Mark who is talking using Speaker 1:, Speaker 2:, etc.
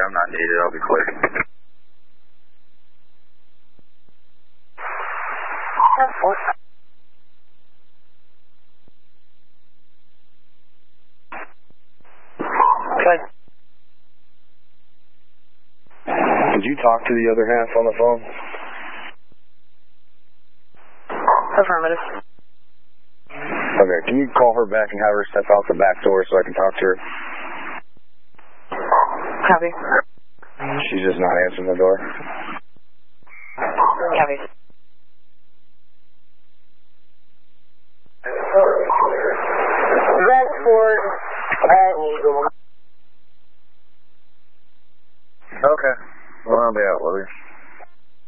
Speaker 1: I'm not needed. I'll be clear.
Speaker 2: Okay.
Speaker 1: Did you talk to the other half on the phone?
Speaker 2: Affirmative.
Speaker 1: Okay, can you call her back and have her step out the back door so I can talk to her?
Speaker 2: Copy.
Speaker 1: She's just not answering the door.
Speaker 2: Copy.